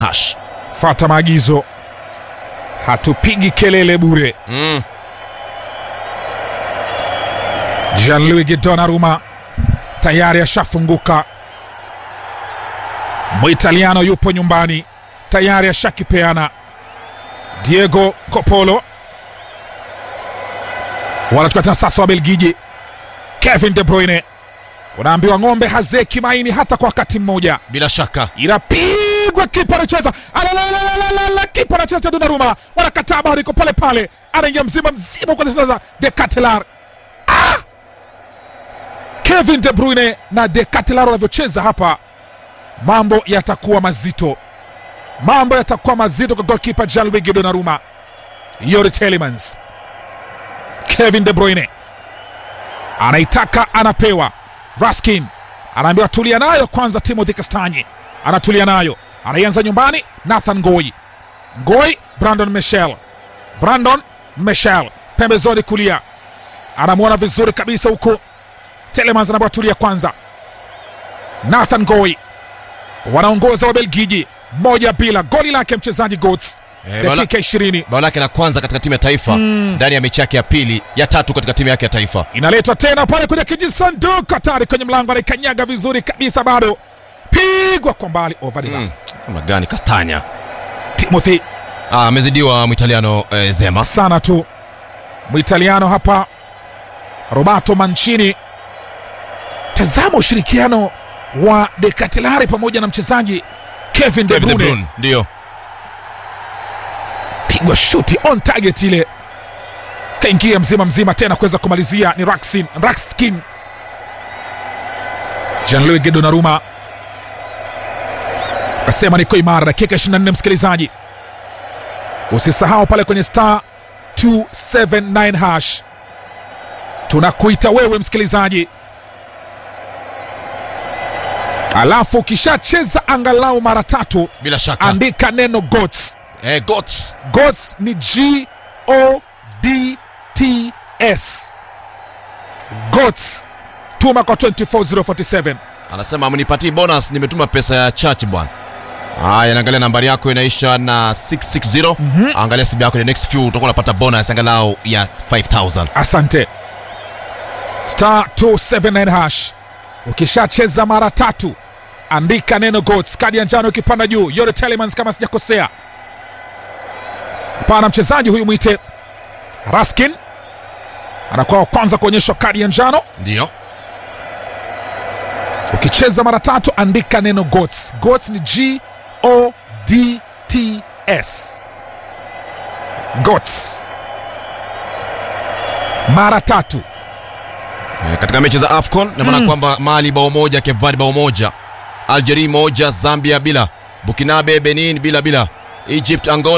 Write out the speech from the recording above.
hash. Fuata maagizo, hatupigi kelele bure. Gianluigi Donnarumma tayari ashafunguka. Muitaliano yupo nyumbani tayari ashakipeana. Diego Copolo wanachukua tena sasa wa Belgiji. Kevin De Bruyne, unaambiwa ng'ombe hazeki maini hata kwa wakati mmoja. Bila shaka inapigwa, kipa anacheza, kipa anacheza. Donnarumma wanakataa, bado iko pale pale, anaingia mzima kwa sasa. De Ketelaere, Kevin De Bruyne na De Ketelaere wanavyocheza hapa, mambo yatakuwa mazito, mambo yatakuwa mazito kwa goalkeeper Gianluigi Donnarumma. Yuri Tielemans, Kevin De Bruyne anaitaka, anapewa. Raskin anaambiwa tulia nayo kwanza. Timothy Castagne anatulia nayo, anaanza nyumbani. Nathan Ngoi, Brandon Michel pembezoni kulia, anamuona vizuri kabisa huko. Tielemans anaambiwa tulia kwanza. Nathan Ngoi, wanaongoza wa Belgiji 1-0. Goli lake mchezaji Götze dakika 20. bao lake la kwanza katika timu ya taifa ndani ya mechi yake ya pili, ya tatu katika timu yake ya taifa. Inaletwa tena pale kwenye kijisanduku, hatari kwenye mlango, anaikanyaga vizuri kabisa, bado pigwa kwa mbali. Overdima kama gani Castagna. Timothy amezidiwa Muitaliano Zema sana tu. Muitaliano hapa Roberto Mancini. Tazama ushirikiano wa De Ketelaere pamoja na mchezaji Kevin De Bruyne. Ndio pigwa shuti on target ile, kaingia mzima tena kuweza kumalizia. Ni Raskin. Gianluigi Donnarumma asema niko imara. Dakika 24 msikilizaji, usisahau pale kwenye star 279 hash tunakuita wewe msikilizaji, alafu ukishacheza angalau mara 3, bila shaka andika neno Götze. Götze ni G-O-D-T-S. Götze, tuma kwa 24047. Anasema mnipatie bonus, nimetuma pesa ya church bwana. Haya, naangalia nambari yako inaisha na 660. Angalia simu yako, the next few utakuwa unapata bonus angalau ya 5000. Asante. Star 279 hash, ukishacheza mara 3 andika neno Götze. Kadi ya njano ikipanda juu. Yuri Tielemans kama sijakosea. Hapana, mchezaji huyu mwite Raskin anakuwa kwanza kuonyeshwa kadi ya njano. Ndio ukicheza mara 3 andika neno Götze. Götze ni G-O-D-T-S. Götze mara 3 katika mechi za AFCON. Na maana kwamba Mali bao moja, Cape Verde bao moja, Algeria moja, Zambia bila, Burkinabe Benin bila, Egypt Angola